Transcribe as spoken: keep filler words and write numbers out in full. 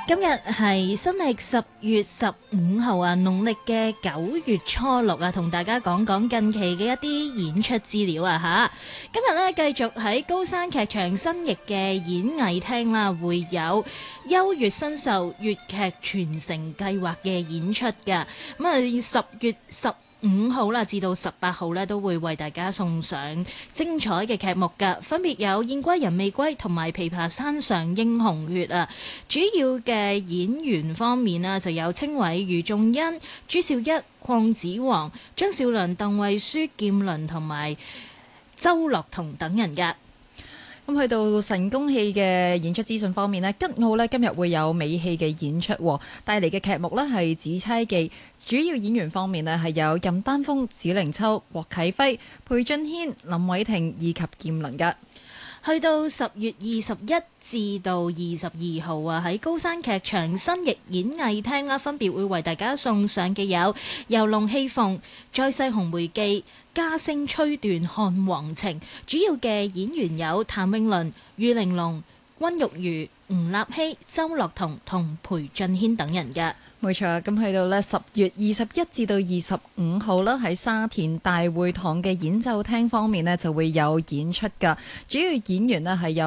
今日係新曆十月十五號啊，農曆嘅九月初六啊，同大家講講近期嘅一啲演出資料啊吓。今日呢，繼續喺高山劇場新翼嘅演藝廳啦，會有優越新秀粵劇傳承計劃嘅演出㗎。咁啊，十月十五號啦，至到十八號呢，都會為大家送上精彩嘅劇目㗎，分別有《燕歸人未歸》同埋《琵琶山上英雄血》啊。主要嘅演員方面啊，就有清偉、余仲恩、朱兆一、鄺子煌、張小倫、鄧慧書、劍倫同埋周樂彤等人㗎。 咁去到神功戲嘅演出資訊方面呢，吉澳呢今日會有美戲嘅演出，帶嚟嘅劇目呢係《紫釵記》，主要演員方面呢係有任丹峰、史靈秋、郭啟輝、裴俊軒、林偉霆以及劍倫㗎。 去到十月二十一至到二十二號啊，喺高山劇場新翼演藝廳啦，分別會為大家送上嘅有《遊龍戲鳳》、《再世紅梅記》、《嘉聲吹斷漢皇情》，主要嘅演員有譚詠麟、喻玲瓏、溫玉如、吳立希、周樂彤同裴俊軒等人嘅。 冇錯，咁去到呢十月二十一至到二十五號啦，喺沙田大會堂嘅演奏廳方面呢，就會有演出㗎，主要演員呢係有